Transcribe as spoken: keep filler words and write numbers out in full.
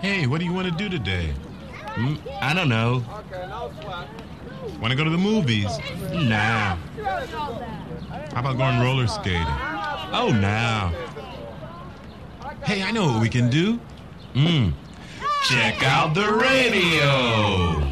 Hey, what do you want to do today? Mm, I don't know. Want to go to the movies? Nah. How about going roller skating? Oh, nah. Hey, I know what we can do. Mm. Check out the radio.